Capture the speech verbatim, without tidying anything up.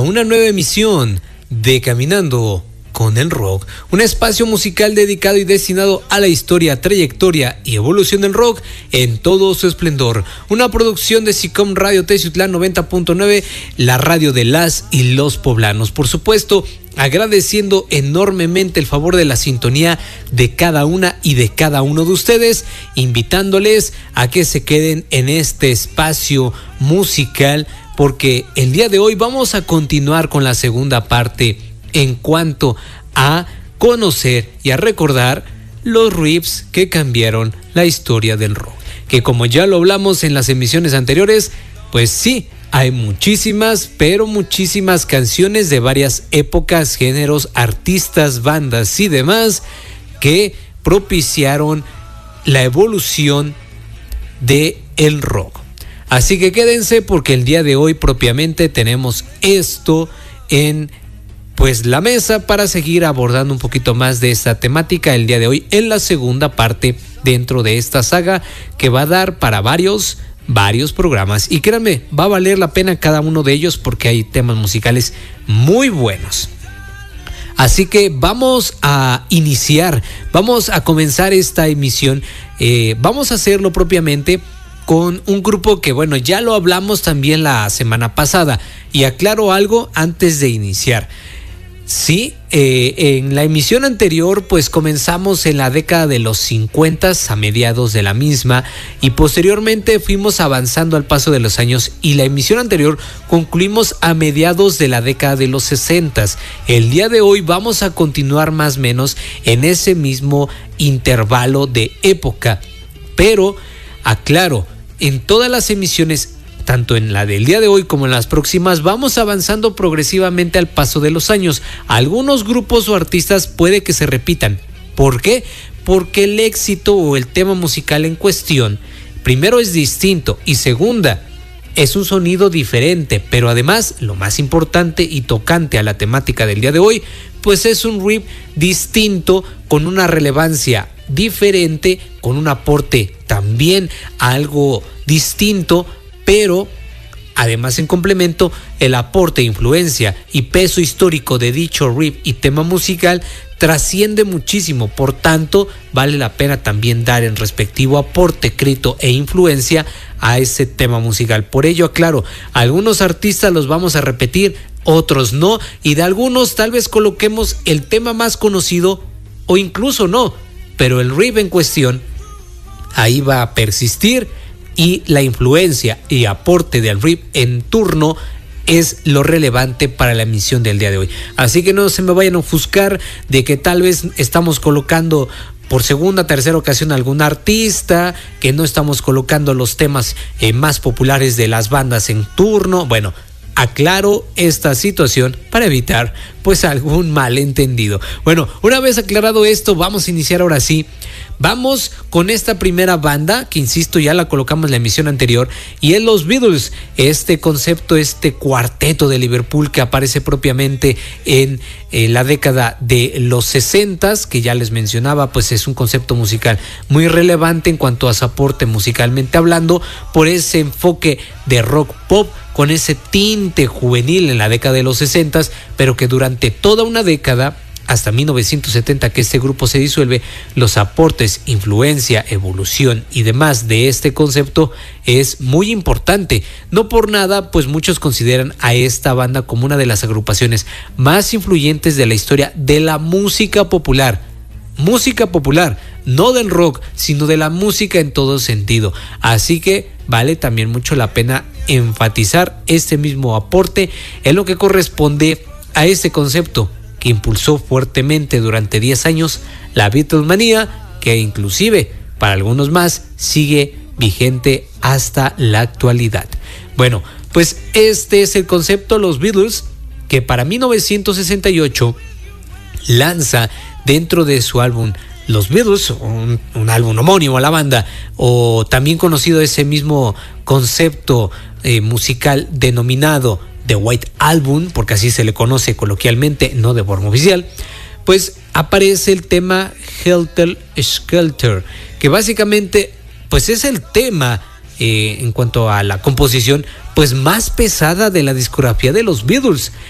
una nueva emisión de Caminando con el Rock, un espacio musical dedicado y destinado a la historia, trayectoria y evolución del rock en todo su esplendor. Una producción de SICOM Radio Teciutlán noventa punto nueve, la radio de las y los poblanos. Por supuesto, agradeciendo enormemente el favor de la sintonía de cada una y de cada uno de ustedes, invitándoles a que se queden en este espacio musical, porque el día de hoy vamos a continuar con la segunda parte en cuanto a conocer y a recordar los riffs que cambiaron la historia del rock. Que como ya lo hablamos en las emisiones anteriores, pues sí, hay muchísimas, pero muchísimas canciones de varias épocas, géneros, artistas, bandas y demás que propiciaron la evolución de el rock. Así que quédense, porque el día de hoy propiamente tenemos esto en pues la mesa para seguir abordando un poquito más de esta temática el día de hoy en la segunda parte dentro de esta saga que va a dar para varios varios programas, y créanme, va a valer la pena cada uno de ellos porque hay temas musicales muy buenos. Así que vamos a iniciar, vamos a comenzar esta emisión. Eh, vamos a hacerlo propiamente con un grupo que, bueno, ya lo hablamos también la semana pasada, y aclaro algo antes de iniciar. Sí, eh, en la emisión anterior pues comenzamos en la década de los cincuenta, a mediados de la misma, y posteriormente fuimos avanzando al paso de los años, y la emisión anterior concluimos a mediados de la década de los sesenta. El día de hoy vamos a continuar más o menos en ese mismo intervalo de época, pero aclaro, en todas las emisiones, tanto en la del día de hoy como en las próximas, vamos avanzando progresivamente al paso de los años. Algunos grupos o artistas puede que se repitan. ¿Por qué? Porque el éxito o el tema musical en cuestión, primero, es distinto, y segunda, es un sonido diferente, pero además, lo más importante y tocante a la temática del día de hoy, pues es un riff distinto, con una relevancia diferente, con un aporte también algo distinto, pero además, en complemento, el aporte, influencia y peso histórico de dicho riff y tema musical trasciende muchísimo. Por tanto, vale la pena también dar el respectivo aporte, crédito e influencia a ese tema musical. Por ello, aclaro, algunos artistas los vamos a repetir, otros no, y de algunos tal vez coloquemos el tema más conocido o incluso no, pero el riff en cuestión ahí va a persistir, y la influencia y aporte del riff en turno es lo relevante para la emisión del día de hoy. Así que no se me vayan a ofuscar de que tal vez estamos colocando por segunda, tercera ocasión algún artista, que no estamos colocando los temas eh, más populares de las bandas en turno. Bueno, aclaro esta situación para evitar pues algún malentendido. Bueno, una vez aclarado esto, vamos a iniciar ahora sí. Vamos con esta primera banda, que insisto, ya la colocamos en la emisión anterior, y es los Beatles. Este concepto, este cuarteto de Liverpool que aparece propiamente en, en la década de los sesenta, que ya les mencionaba, pues es un concepto musical muy relevante en cuanto a su aporte musicalmente hablando, por ese enfoque de rock pop con ese tinte juvenil en la década de los sesenta, pero que durante toda una década, hasta mil novecientos setenta, que este grupo se disuelve, los aportes, influencia, evolución y demás de este concepto es muy importante. No por nada, pues muchos consideran a esta banda como una de las agrupaciones más influyentes de la historia de la música popular. Música popular, no del rock, sino de la música en todo sentido. Así que vale también mucho la pena enfatizar este mismo aporte en lo que corresponde a este concepto que impulsó fuertemente durante diez años la Beatlemanía, que inclusive para algunos más sigue vigente hasta la actualidad. Bueno, pues este es el concepto, los Beatles, que para mil novecientos sesenta y ocho lanza dentro de su álbum Los Beatles, un, un álbum homónimo a la banda, o también conocido ese mismo concepto eh, musical denominado The White Album, porque así se le conoce coloquialmente, no de forma oficial, pues aparece el tema Helter Skelter, que básicamente pues es el tema eh, en cuanto a la composición pues más pesada de la discografía de los Beatles.